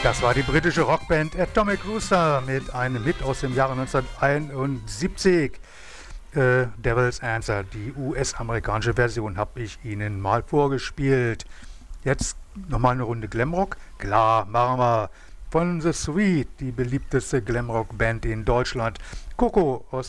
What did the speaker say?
Das war die britische Rockband Atomic Rooster mit einem Hit aus dem Jahre 1971. Devil's Answer, die US-amerikanische Version, habe ich Ihnen mal vorgespielt. Jetzt nochmal eine Runde Glamrock. Klar, machen wir. Von The Sweet, die beliebteste Glamrock-Band in Deutschland. Coco aus